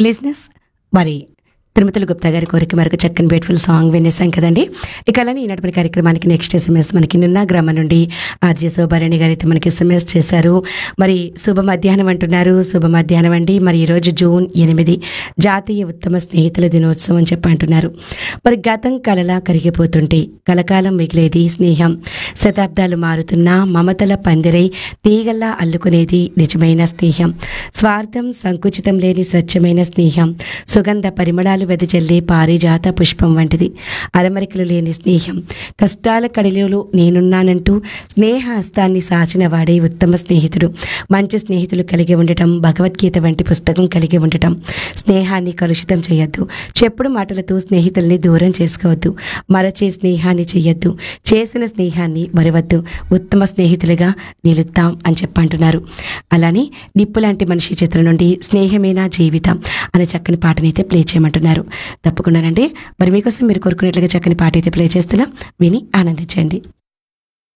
లిజినెస్ మరి తిరుమతుల గుప్తా గారి కోరిక మేరకు చక్కని బ్యూటిఫుల్ సాంగ్ వినేసాం కదండి. ఇక అలానే ఈనాటి మన కార్యక్రమానికి నెక్స్ట్ ఎస్ఎంఎస్ మనకి నిన్న గ్రామం నుండి ఆర్జే శోభారాణి గారు అయితే మనకి ఎస్ఎంఎస్ చేశారు. మరి శుభ మధ్యాహ్నం అంటున్నారు. శుభ మధ్యాహ్నం అండి. మరి ఈరోజు జూన్ 8 జాతీయ ఉత్తమ స్నేహితుల దినోత్సవం అని చెప్పి అంటున్నారు. మరి గతం కలలా కరిగిపోతుంటే కలకాలం మిగిలేది స్నేహం. శతాబ్దాలు మారుతున్నా మమతల పందిరై తీగల్లా అల్లుకునేది నిజమైన స్నేహం. స్వార్థం సంకుచితం లేని స్వచ్ఛమైన స్నేహం. సుగంధ పరిమళాలు వెదజల్లే పారిజాత పుష్పం వంటిది. అరమరికలు లేని స్నేహం. కష్టాల కడిలో నేనున్నానంటూ స్నేహ హస్తాన్ని సాచిన వాడే ఉత్తమ స్నేహితుడు. మంచి స్నేహితులు కలిగి ఉండటం, భగవద్గీత వంటి పుస్తకం కలిగి ఉండటం. స్నేహాన్ని కలుషితం చేయొద్దు. చెప్పుడు మాటలతో స్నేహితుల్ని దూరం చేసుకోవద్దు. మరచే స్నేహాన్ని చెయ్యొద్దు. చేసిన స్నేహాన్ని మరవద్దు. ఉత్తమ స్నేహితులుగా నిలుద్దాం అని చెప్పంటున్నారు. అలానే నిప్పు లాంటి మనిషి చిత్రం నుండి స్నేహమేనా జీవితం అనే చక్కని పాటనైతే ప్లే చేయమంటున్నారు. తప్పకుండానండి. మరి మీకోసం మీరు కోరుకునేట్లుగా చక్కని పాట అయితే ప్లే చేస్తున్నా, విని ఆనందించండి.